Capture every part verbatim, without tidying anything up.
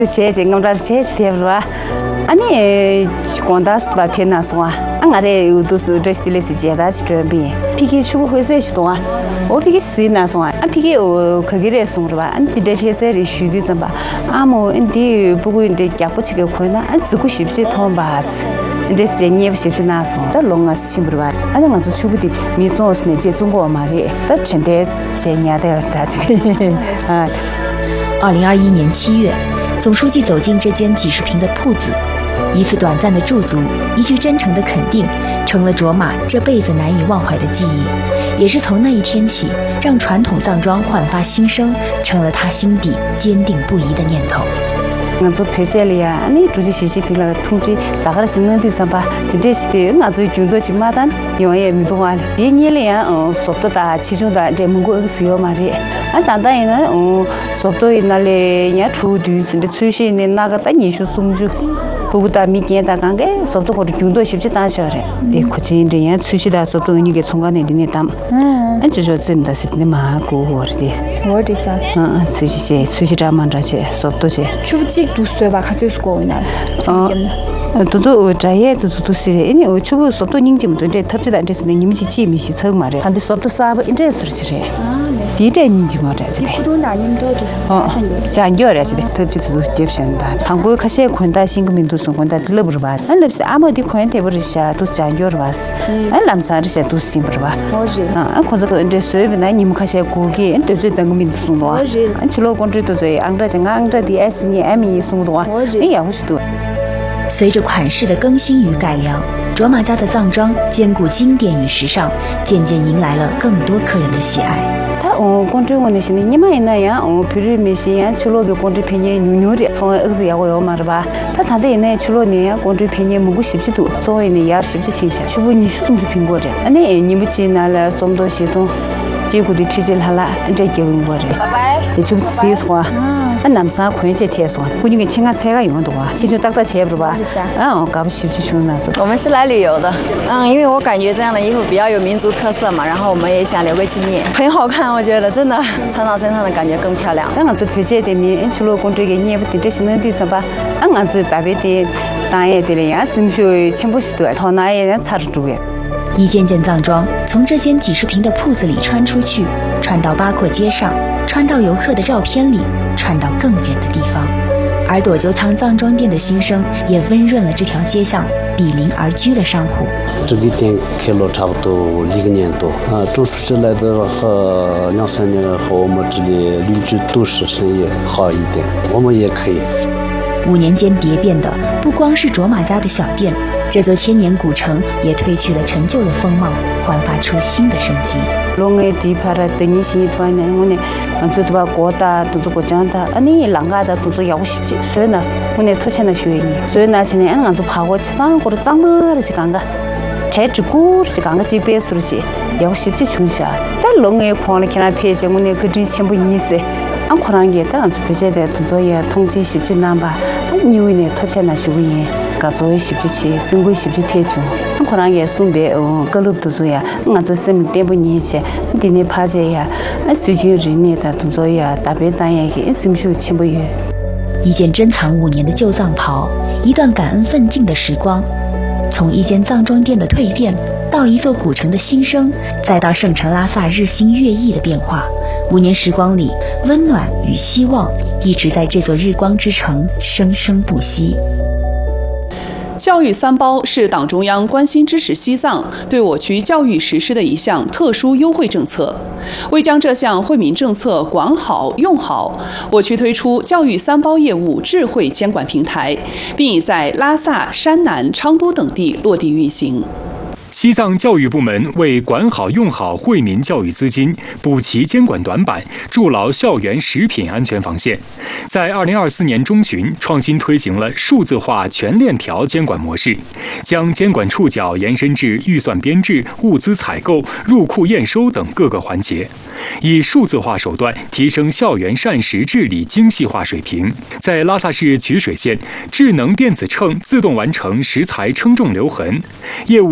谢谢我们这谢谢天吧，啊你光打是把偏拿送啊，啊我这都是这些类似接待去准备，皮给出回收系统啊，我皮给谁拿送啊？啊皮给我可给来送是吧？俺这这些些的需的什么？啊么俺这不过这家不去个困难，俺自个是不是通巴士？这些你也不是不是拿送？这龙啊是清不吧？俺那个做出不的，米总是那接中国嘛的，这全得这年的大这里啊。 二零二一年七月，总书记走进这间几十平的铺子，一次短暂的驻足，一句真诚的肯定，成了卓玛这辈子难以忘怀的记忆。也是从那一天起，让传统藏庄焕发新生，成了他心底坚定不移的念头。 我做培训里啊，你主席习近平了通知，大概是能对上吧。这这是的，我做军队去马丹，因为也没多啊。第二年里啊，嗯，差不多大，其中的这蒙古是要嘛的。俺当当呢，嗯，差不多那里人家出队，甚至出去的那个大年数送就。不过大米见大刚个，差不多或者军队是不是打小的？对，可见人家出去的差不多你给从刚那里那当。嗯，俺就说真的是那蛮过活的。 我这啥？ 嗯，出去去，出去这么着去，差不多去。 出不几读书吧，看最是过为哪了？ 嗯，呃，都做专业，都是都是的。因为我出不差不多年纪么多，这特别的这是呢，你们去几米去凑嘛的，他的差不多三百，这是是的。啊，第一年年纪嘛这是的。 不多哪年多都是。 哦，加油了是的，特别是接不上的。唐国开始困到新革命都是困到勒不是吧？俺勒是阿么的困的不是下都是加油了吧是？俺南山这些都是新不是吧？ 我是。 啊，俺可是个这随便那你们开始过给，俺对最当革命都送多啊。我是。俺去老公这都在，俺这像俺这第二十年俺们也送多啊。我是。哎呀，我是多。 随着款式的更新与改良，卓玛家的藏装兼顾经典与时尚，渐渐迎来了更多客人的喜爱。 他哦，广州我那些呢，你们那样哦，比如那些人去了个广州便宜牛牛的，从儿子也我要嘛是吧？他他的呢去了呢，广州便宜蒙古是不是多？所以呢也是不是新鲜？全部你说什么苹果的？那你们去拿了什么东西都，结果的吃起来了，这给我的。拜拜。这就不是说。俺南山可以接天上，估计给请俺菜个用多啊，其实大家吃不吧？嗯，搞不起去穷那是。 我们是来旅游的，嗯，因为我感觉这样的衣服比较有民族特色嘛，然后我们也想留个纪念，很好看，我觉得真的穿到身上的感觉更漂亮。 俺俺这陪姐的面，俺去了广州给你不得这些能对上吧？俺俺这大别的当然的了，俺是不是全部是多，他那也人插着住呀。 一件件藏装从这间几十平的铺子里穿出去，穿到八廓街上，穿到游客的照片里，传到更远的地方。而朵鸠仓藏装店的新生也温润了这条街上比邻而居的商户。 这个店开了差不多一个年多啊，周书记来的和两三年和我们这里邻居都是生意好一点，我们也可以。 五年间蝶变的不光是卓玛家的小店，这座千年古城也褪去了陈旧的风貌，焕发出新的生机。 龙爱地盘的等你新团呢，我呢，俺做的把国大都做国家的，啊你啷个的都做要习的，所以呢，我呢出钱来学你，所以呢，今年俺做爬过去上过的长么的是干个，才只顾是干个几百岁去，要习的穷下，但龙爱矿的看他拍些，我呢可真全部意思。俺可能也当然做拍些的动作也统计习的难吧，俺因为呢出钱来学你。搞做习不起，生活习不起太重。我可能也送别哦，各路都做呀。我做生命点不年轻，点点爬起呀。俺随军人呢，他动作呀，大便当也给，什么时候请不远？ 一件珍藏五年的旧藏袍，一段感恩奋进的时光，从一间藏装店的蜕变，到一座古城的新生，再到圣城拉萨日新月异的变化。五年时光里，温暖与希望一直在这座日光之城生生不息。 教育三包是党中央关心支持西藏对我区教育实施的一项特殊优惠政策。为将这项惠民政策管好用好，我区推出教育三包业务智慧监管平台，并已在拉萨、山南、昌都等地落地运行。 西藏教育部门为管好用好惠民教育资金，补齐监管短板，筑牢校园食品安全防线。在二零二四年中旬，创新推行了数字化全链条监管模式，将监管触角延伸至预算编制、物资采购、入库验收等各个环节，以数字化手段提升校园膳食治理精细化水平。在拉萨市曲水县，智能电子秤自动完成食材称重留痕，业务系统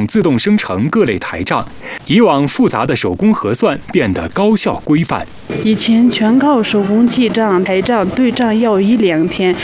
用自动生成各类台账，以往复杂的手工核算变得高效规范。 以前全靠手工记账、台账、对账要一两天，